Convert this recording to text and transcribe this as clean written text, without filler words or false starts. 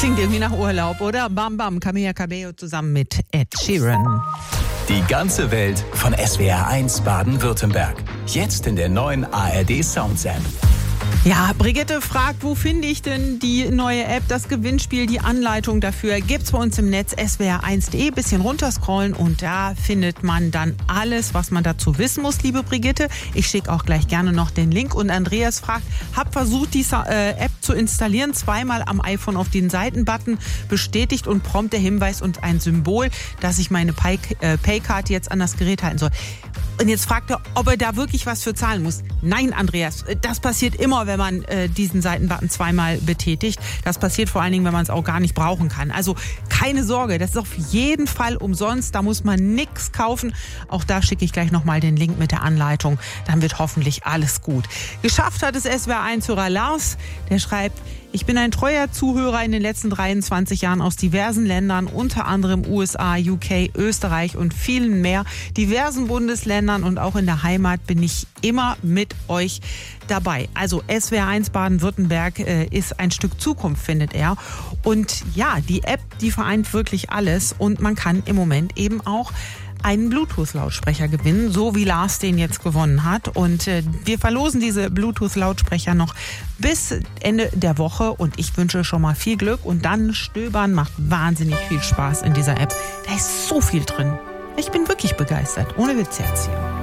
Klingt irgendwie nach Urlaub, oder? Bam Bam, Camila Cabello zusammen mit Ed Sheeran. Die ganze Welt von SWR1 Baden-Württemberg. Jetzt in der neuen ARD Sounds App. Ja, Brigitte fragt, wo finde ich denn die neue App, das Gewinnspiel, die Anleitung dafür gibt's bei uns im Netz swr1.de, bisschen runterscrollen und da findet man dann alles, was man dazu wissen muss, liebe Brigitte. Ich schicke auch gleich gerne noch den Link und Andreas fragt, hab versucht, diese App zu installieren, zweimal am iPhone auf den Seitenbutton, bestätigt und prompt der Hinweis und ein Symbol, dass ich meine Paycard jetzt an das Gerät halten soll. Und jetzt fragt er, ob er da wirklich was für zahlen muss. Nein, Andreas, das passiert immer, wenn man diesen Seitenbutton zweimal betätigt. Das passiert vor allen Dingen, wenn man es auch gar nicht brauchen kann. Also keine Sorge, das ist auf jeden Fall umsonst. Da muss man nichts kaufen. Auch da schicke ich gleich nochmal den Link mit der Anleitung. Dann wird hoffentlich alles gut. Geschafft hat es SWR1-Hörer Lars. Der schreibt, ich bin ein treuer Zuhörer in den letzten 23 Jahren aus diversen Ländern, unter anderem USA, UK, Österreich und vielen mehr, diversen Bundesländern und auch in der Heimat bin ich immer mit euch dabei. Also SWR1 Baden-Württemberg ist ein Stück Zukunft, findet er. Und ja, die App, die vereint wirklich alles und man kann im Moment eben auch einen Bluetooth-Lautsprecher gewinnen, so wie Lars den jetzt gewonnen hat. Und wir verlosen diese Bluetooth-Lautsprecher noch bis Ende der Woche. Und ich wünsche schon mal viel Glück. Und dann stöbern macht wahnsinnig viel Spaß in dieser App. Da ist so viel drin. Ich bin wirklich begeistert. Ohne Witz jetzt hier.